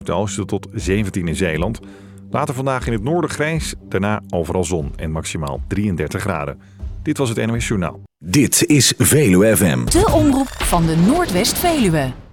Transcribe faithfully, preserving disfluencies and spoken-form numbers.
Ten oosten tot zeventien in Zeeland. Later vandaag in het noorden grijs, daarna overal zon en maximaal drieëndertig graden. Dit was het N O S Journaal. Dit is Veluwe F M. De omroep van de Noordwest-Veluwe.